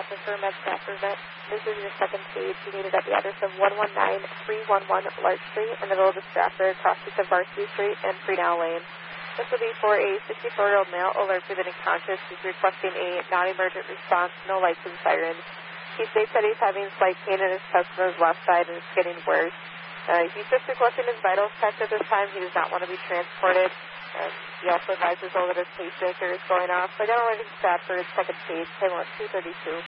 Stratford for Med Stratford Vet. This is your second page. You need it at the address of 119311 Larch Street in the middle of the Stratford, across from Varsity Street and Freenow Lane. This will be for a 64-year-old male, alert, breathing unconscious. He's requesting a non-emergent response, no lights and sirens. He states that he's having slight pain in his chest on his left side and it's getting worse. He's just requesting his vitals checked at this time. He does not want to be transported. He also advises all that his pacemaker is going off. So I got to let him Stratford, second page, 232.